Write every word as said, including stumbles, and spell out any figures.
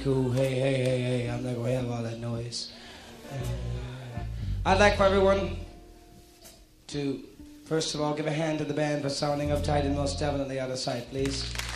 Cool, hey, hey, hey, hey, I'm not gonna have all that noise. Uh, I'd like for everyone to, first of all, give a hand to the band for sounding uptight and most definitely out of sight, please.